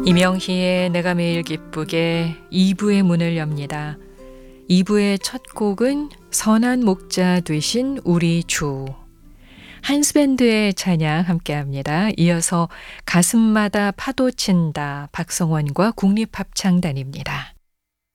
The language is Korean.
이명희의 내가 매일 기쁘게 2부의 문을 엽니다. 2부의 첫 곡은 선한 목자 되신 우리 주. 한스밴드의 찬양 함께합니다. 이어서 가슴마다 파도 친다 박성원과 국립합창단입니다.